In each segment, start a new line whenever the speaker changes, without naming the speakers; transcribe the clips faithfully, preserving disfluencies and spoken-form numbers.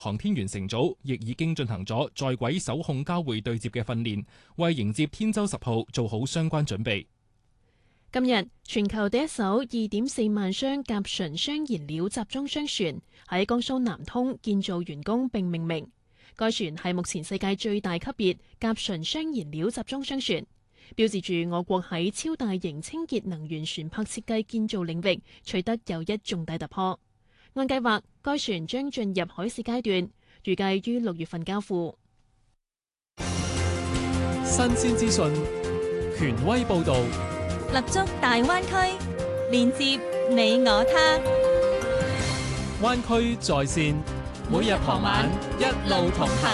航天員乘組亦已經進行咗在軌手控交會對接嘅訓練，為迎接天舟十號做好相關準備。
今日全球第一艘二點四萬箱甲醇雙燃料集裝箱船喺江蘇南通建造完工並命名。該船係目前世界最大級別甲醇雙燃料集裝箱船，標誌住我國喺超大型清潔能源船舶設計建造領域取得又一重大突破。按計劃，該船將進入海試階段，預計於六月份交付。
新鮮資訊，權威報導，
立足大灣區，連接你我他。
灣區在線，每日傍晚一路同行。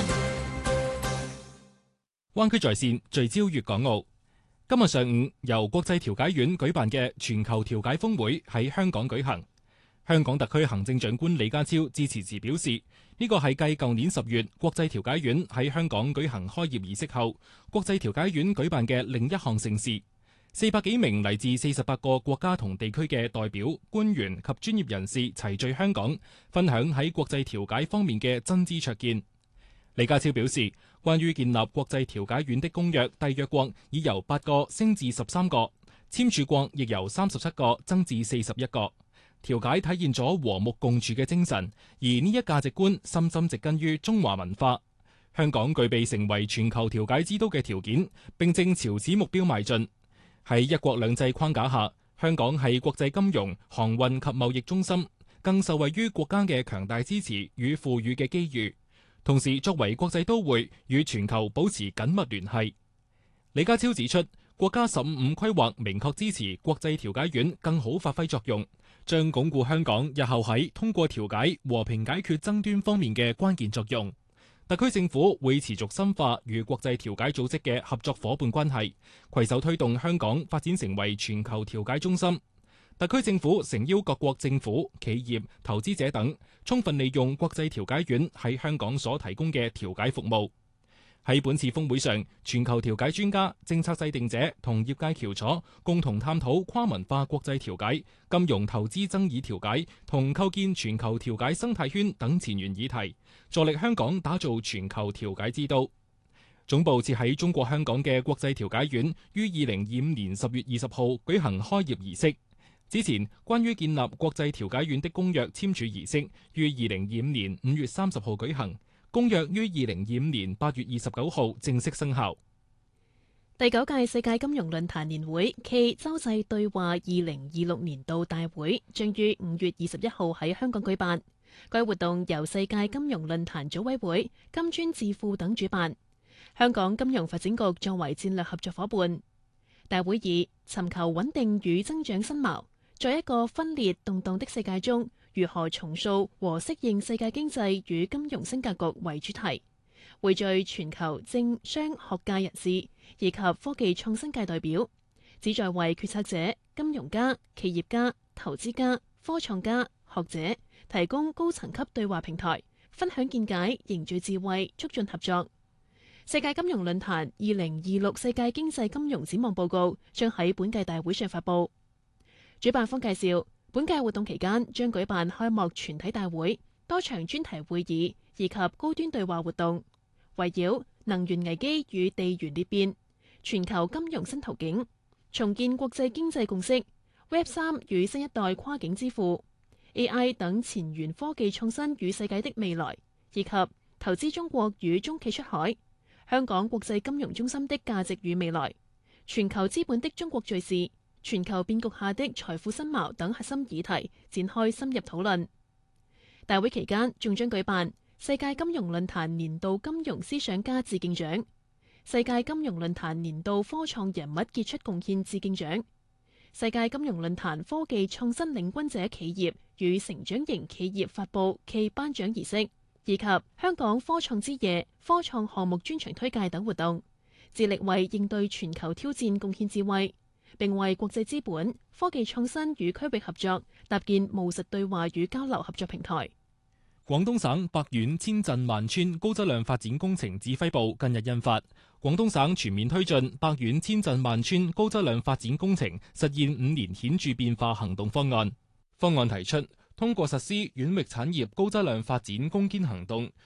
灣區在線聚焦粵港澳。今日上午由國際調解院舉辦嘅全球調解峰會喺香港舉行。香港特區行政長官李家超致辭時表示，呢個係繼舊年十月國際調解院喺香港舉行開業儀式後，國際調解院舉辦嘅另一項盛事。四百幾名嚟自四十八個國家同地區嘅代表、官員及專業人士齊聚香港，分享喺國際調解方面嘅真知灼見。李家超表示，關於建立國際調解院的公約締約國已由八個升至十三個，簽署國亦由三十七個增至四十一個。調解體現咗和睦共處嘅精神，而呢一價值觀深深植根於中華文化。香港具備成為全球調解之都嘅條件，並正朝此目標邁進。喺一國兩制框架下，香港係國際金融、航運及貿易中心，更受惠於國家嘅強大支持與賦予嘅機遇。同時，作為國際都會，與全球保持緊密聯繫。李家超指出，國家十五五規劃明確支持國際調解院更好發揮作用，將鞏固香港日後喺通過調解和平解決爭端方面嘅關鍵作用。特區政府會持續深化與國際調解組織嘅合作夥伴關係，攜手推動香港發展成為全球調解中心。特區政府誠邀各國政府、企業、投資者等，充分利用國際調解院喺香港所提供嘅調解服務。喺本次峰會上，全球調解專家、政策制定者同業界翹楚，共同探討跨文化國際調解、金融投資爭議調解同構建全球調解生態圈等前沿議題，助力香港打造全球調解之都。總部設喺中國香港嘅國際調解院於二零二五年十月二十號舉行開業儀式。之前，關於建立國際調解院的公約簽署儀式於二零二五年五月三十號舉行。公約於二零二五年八月二十九號正式生效。
第九屆世界金融論壇年會暨洲際對話二零二六年度大會將於五月二十一號喺香港舉辦。該活動由世界金融論壇組委會、金磚智庫等主辦，香港金融發展局作為戰略合作伙伴。大會以尋求穩定與增長新貌，在一個分裂動盪的世界中，如何重塑和適應世界經濟與金融新格局為主題，匯聚全球政商學界人士以及科技創新界代表，旨在為決策者、金融家、企業家、投資家、科創家、學者提供高層級對話平台，分享見解、凝聚智慧、促進合作。世界金融論壇二零二六世界經濟金融展望報告將喺本屆大會上發布。主辦方介紹，本屆活動期間將舉辦開幕全體大會、多場專題會議以及高端對話活動，圍繞能源危機與地緣裂變、全球金融新途徑、重建國際經濟共識、Web 三與新一代跨境支付、A I 等前沿科技創新與世界的未來，以及投資中國與中企出海、香港國際金融中心的價值與未來、全球資本的中國敘事、全球變局下的財富新貌等核心議題展開深入討論。大會期間仲將舉辦世界金融論壇年度金融思想家致敬獎、世界金融論壇年度科創人物傑出貢獻致敬獎、世界金融論壇科技創新領軍者企業與成長型企業發佈暨頒獎儀式，以及香港科創之夜科創項目專場推介等活動，致力為應對全球挑戰貢獻智慧，並為國際資本、科技創新與區域合作搭建務實對話與交流合作平台。
廣東省百縣千鎮萬村高質量發展工程指揮部近日印發《廣東省全面推進百縣千鎮萬村高質量發展工程實現五年顯著變化行動方案》。方案提出， 通過實施遠域產業高質量發展攻堅行動，